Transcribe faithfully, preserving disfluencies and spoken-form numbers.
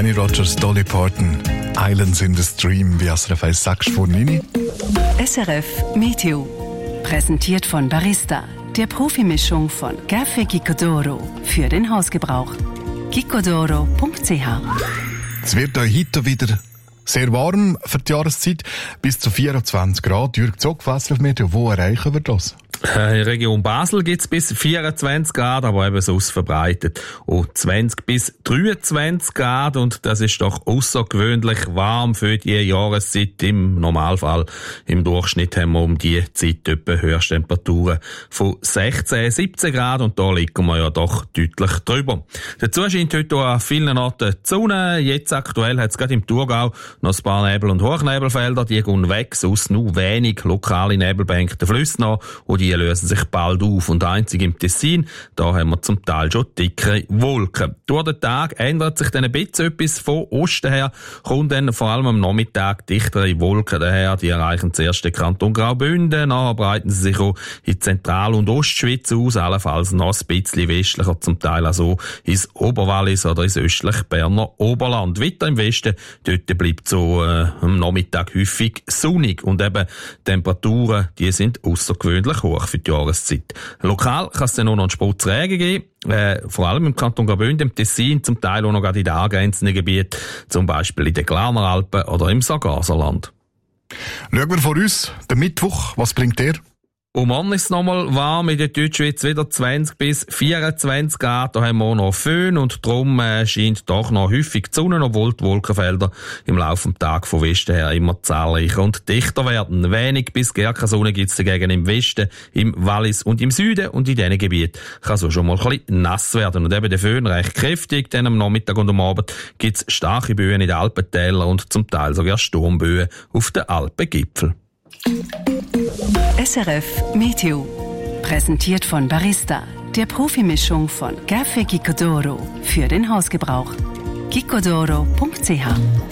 Kenny Rogers, Dolly Parton, Islands in the Stream, wie S R F eins sagst von Nini. S R F Meteo. Präsentiert von Barista, der Profimischung von Café Gicodoro für den Hausgebrauch. gicodoro punkt c h. Es wird heute wieder sehr warm für die Jahreszeit, bis zu vierundzwanzig Grad. Jürg Zog, S R F Meteo, wo erreichen wir das? In der Region Basel gibt es bis vierundzwanzig Grad, aber eben sonst verbreitet auch zwanzig bis dreiundzwanzig Grad, und das ist doch außergewöhnlich warm für die Jahreszeit. Im Normalfall, im Durchschnitt haben wir um die Zeit etwa Höchsttemperaturen von sechzehn, siebzehn Grad, und da liegen wir ja doch deutlich drüber. Dazu scheint heute auch an vielen Orten die Sonne. Jetzt aktuell hat es gerade im Thurgau noch ein paar Nebel- und Hochnebelfelder, die gehen weg, sonst nur wenig lokale Nebelbänke der Flüsse noch, und die lösen sich bald auf. Und einzig im Tessin, da haben wir zum Teil schon dickere Wolken. Durch den Tag ändert sich dann ein bisschen etwas von Osten her, kommt dann vor allem am Nachmittag dichtere Wolken daher, die erreichen zuerst den Kanton Graubünden, nachher breiten sie sich auch in Zentral- und Ostschweiz aus, allenfalls noch ein bisschen westlicher, zum Teil also ins Oberwallis oder ins östliche Berner Oberland. Weiter im Westen, dort bleibt so äh, am Nachmittag häufig sonnig, und eben Temperaturen, die sind außergewöhnlich hoch für die Jahreszeit. Lokal kann es dann auch noch einen Sputzregen geben, äh, vor allem im Kanton Graubünden, im Tessin, zum Teil auch noch gerade in den angrenzenden Gebieten, zum Beispiel in den Glarner Alpen oder im Sargaserland. Schauen wir vor uns, der Mittwoch, was bringt der? Und morgen ist es nochmal warm, in der Deutschschweiz wieder zwanzig bis vierundzwanzig Grad, da haben wir auch noch Föhn, und darum äh, scheint doch noch häufig die Sonne, obwohl die Wolkenfelder im Laufe des Tages von Westen her immer zahlreicher und dichter werden. Wenig bis gar keine Sonne gibt es dagegen im Westen, im Wallis und im Süden, und in diesen Gebieten kann es auch schon mal ein bisschen nass werden. Und eben der Föhn recht kräftig, dann am Nachmittag und am Abend gibt es starke Böen in den Alpentälern und zum Teil sogar Sturmböen auf den Alpengipfeln. S R F Meteo. Präsentiert von Barista, der Profimischung von Café Gicodoro für den Hausgebrauch. gicodoro punkt c h.